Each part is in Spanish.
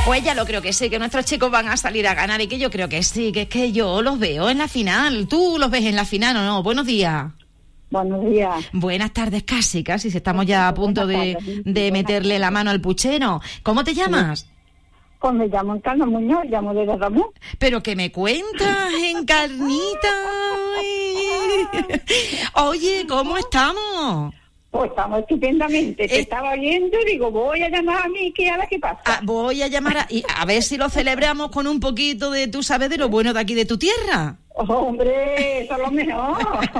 Pues ya lo creo que sí, que nuestros chicos van a salir a ganar y que yo creo que sí, que es que yo los veo en la final. ¿Tú los ves en la final o no? Buenos días. Buenos días. Buenas tardes, casi, si estamos ya a punto de meterle la mano al puchero. ¿Cómo te llamas? Pues me llamo Encarna Muñoz, llamo de Ramón. ¿Pero qué me cuentas, Encarnita? Oye, ¿cómo estamos? Pues estamos estupendamente. Te estaba oyendo y digo, voy a llamar a Miki a ver qué pasa. Voy a llamar a ver si lo celebramos con un poquito de, tú sabes, de lo bueno de aquí de tu tierra. Hombre, eso es lo mejor.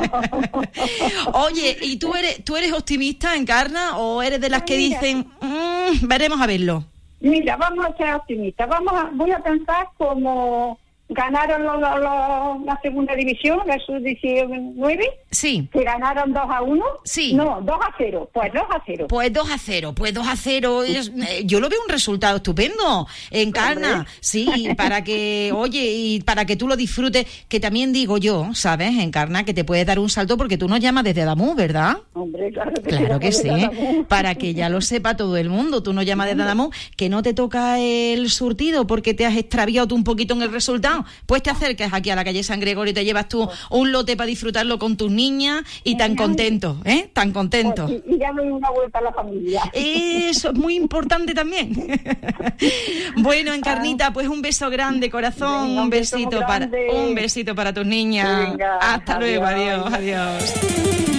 Oye, ¿y tú eres optimista, Encarna, o eres de las que dicen, veremos a verlo? Mira, vamos a ser optimistas. Voy a pensar como ganaron la segunda división, la sub-19. Sí. Que ganaron 2-1. Sí. No, 2-0. Pues 2-0. Pues 2-0. Yo lo veo un resultado estupendo, Encarna. Sí, para que, oye, y para que tú lo disfrutes, que también digo yo, ¿sabes, Encarna? Que te puedes dar un salto porque tú nos llamas desde Adamuz, ¿verdad? Hombre, claro que sí. Para que ya lo sepa todo el mundo. Tú nos llamas desde Adamuz, que no te toca el surtido porque te has extraviado tú un poquito en el resultado. Pues te acercas aquí a la calle San Gregorio y te llevas tú un lote para disfrutarlo con tus niñas y tan contento, ¿eh? Tan contento. Pues, y ya doy una vuelta a la familia. Eso es muy importante también. Bueno, Encarnita, pues un beso grande, corazón. Venga, un besito para tus niñas. Venga, hasta luego, adiós.